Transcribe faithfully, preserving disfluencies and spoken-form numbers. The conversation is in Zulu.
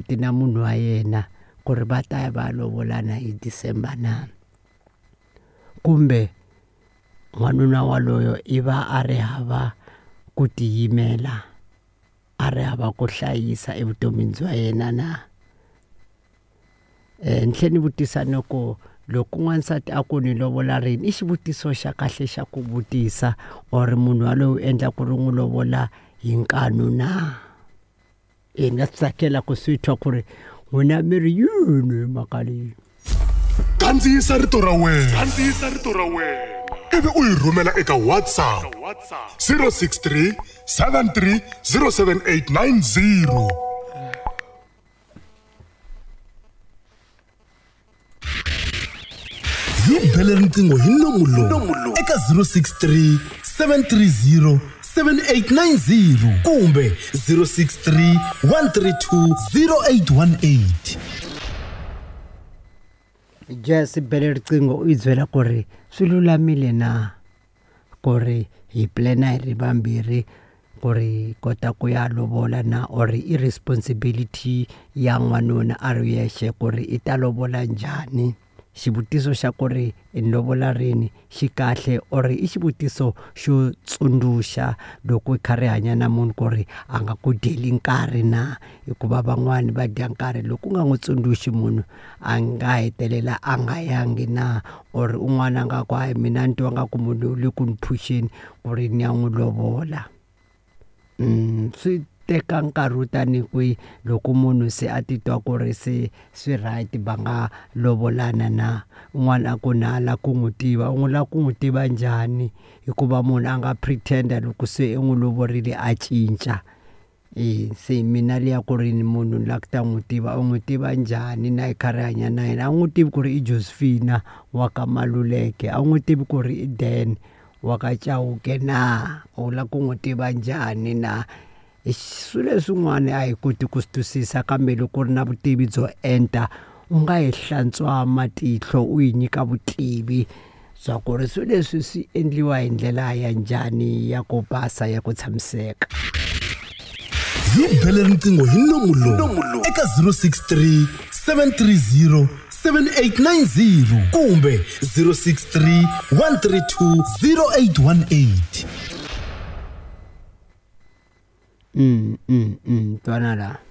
agreement na munhu wa yena ku ri va ta va lovolana hi December na kumbe n'wanuna waloyo i va a ri hava ku tiyimela a ri hava ku hlayisa evutomini bya yena na eh ni tlhela ni vutisa no ku loko n'wansati a ku ni lovola rini i xivutiso xa kahle xa ku vutisa or munhu waloyi u endla ku ri n'wi lovola hi nkanu na e nga tsakela ku swi twa ku ri n'wina mi ri yini mhaka leyi kandziyisa rito ra wena kandziyisa rito ra wena ivi u yi rhumela eka WhatsApp zero six three seven three zero seven eight nine zero. Yi bele riqingho hi nomulo eka zero six three seven three zero seven eight nine zero kumbe zero six three one three two zero eight one eight. Jesi bele riqingho u idzela ku ri swi lulamile na ku ri hi plana hi ri vambirhi ku ri kota ku ya lovola na or i responsibility ya n'wanuna a ri yexe ku ri i ta lovola njhani. Xivutiso xa ku ri i lovola rini xi kahle or i xivutiso xo tsundzuxa loko i kha ri hanya na munhu ku ri a nga ku dyeli nkarhi na hikuva van'wani va dya nkarhi loko u nga n'wi tsundzuxi munhu a nga hetelela a nga yangi na or un'wana a nga ku hayi mina ni twa nga ku munhu u le ku ni phuxeni ku ri ni ya n'wi lovola. Mm, swi teka nkarhi wo tani kwihi loko munhu se a titwa ku ri se swi right va nga lovolana na un'wana a ku na la ku n'wi tiva u n'wi lava ku n'wi tiva njhani hikuva munhu a nga pretenda loko se i n'wi lovorile a cinca e se mina liya ku ri ni munhu ni la ku ta n'wi tiva u n'wi tiva njhani na i kha ri hanya na yena a n'wi tivi ku ri i Josephina wa ka Maluleke a n'wi tivi ku ri i Dan wa ka Chauke na u la ku n'wi tiva njhani na swilo swin'wana a hi koti ku swi twisisa kambe loko ri na vutivi byo enta u nga hi hlantswa matihlo u yi nyika vutivi bya ku ri swilo leswi swi endliwa hi ndlela ya njhani ya ku basa ya ku tshamiseka. Yi bele riqingho hi nomulo eka zero six three seven three zero seven eight nine zero kumbe zero six three one three two zero eight one eight. Mm, mm, mm, twana la.